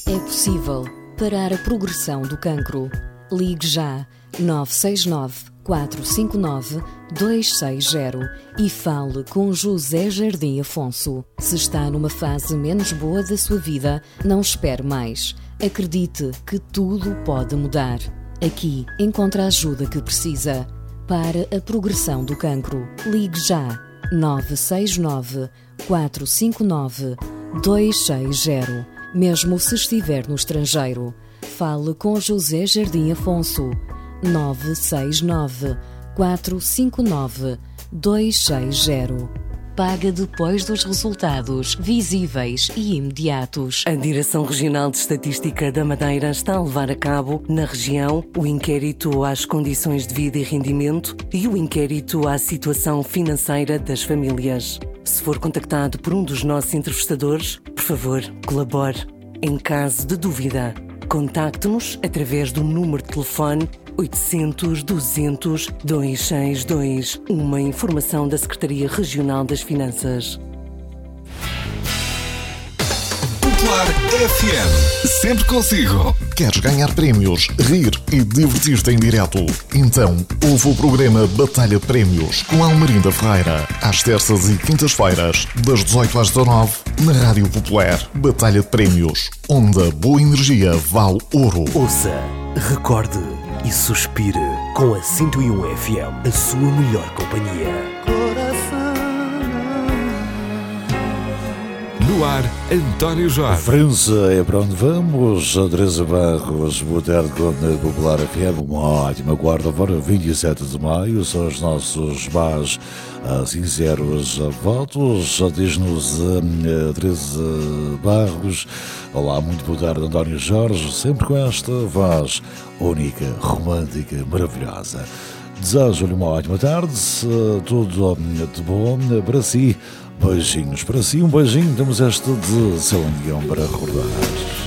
É possível parar a progressão do cancro. Ligue já 969 459 260 e fale com José Jardim Afonso. Se está numa fase menos boa da sua vida, não espere mais. Acredite que tudo pode mudar. Aqui encontra a ajuda que precisa. Para a progressão do cancro, ligue já 969 459 260. Mesmo se estiver no estrangeiro, fale com José Jardim Afonso. 969 459 260. Paga depois dos resultados visíveis e imediatos. A Direção Regional de Estatística da Madeira está a levar a cabo, na região, o inquérito às condições de vida e rendimento e o inquérito à situação financeira das famílias. Se for contactado por um dos nossos entrevistadores, por favor, colabore. Em caso de dúvida, contacte-nos através do número de telefone 800 200 262. Uma informação da Secretaria Regional das Finanças. Popular FM. Sempre consigo. Queres ganhar prémios, rir e divertir-te em direto? Então, ouve o programa Batalha de Prémios com Almerinda Ferreira, às terças e quintas-feiras, das 18 às 19, na Rádio Popular. Batalha de Prémios, onde a boa energia vale ouro. Ouça, recorde e suspire com a 101 FM, a sua melhor companhia. No ar, António Jorge. França é para onde vamos. Teresa Barros, boa tarde com a Popular FM. Uma ótima quarta-feira, 27 de maio. São os nossos mais sinceros votos. Diz-nos Teresa Barros. Olá, muito boa tarde, António Jorge. Sempre com esta voz única, romântica, maravilhosa. Desejo-lhe uma ótima tarde. Tudo de bom para si. Beijinhos para si, um beijinho. Temos este de Celine Dion para recordar.